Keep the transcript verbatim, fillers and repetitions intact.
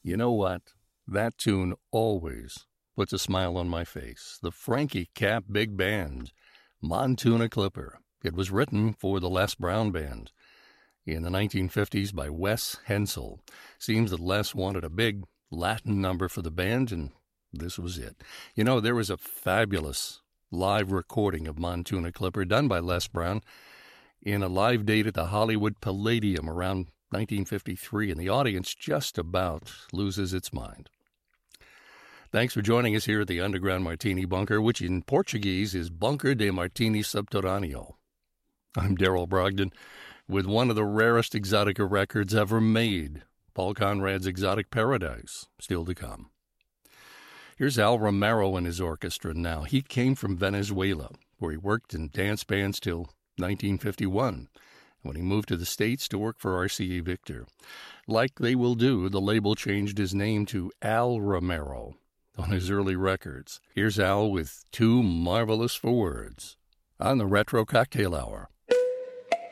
You know what? That tune always puts a smile on my face. The Frankie Cap Big Band, Montuna Clipper. It was written for the Les Brown Band in the nineteen fifties by Wes Hensel. Seems that Les wanted a big Latin number for the band, and this was it. You know, there was a fabulous live recording of Montuna Clipper done by Les Brown in a live date at the Hollywood Palladium around nineteen fifty-three, and the audience just about loses its mind. Thanks for joining us here at the Underground Martini Bunker, which in Portuguese is Bunker de Martini Subterrâneo. I'm Daryl Brogdon with one of the rarest Exotica records ever made, Paul Conrad's Exotic Paradise, still to come. Here's Al Romero and his orchestra now. He came from Venezuela, where he worked in dance bands till nineteen fifty-one, when he moved to the States to work for R C A Victor. Like they will do, the label changed his name to Al Romero on his early records. Here's Al with Too Marvelous for Words on the Retro Cocktail Hour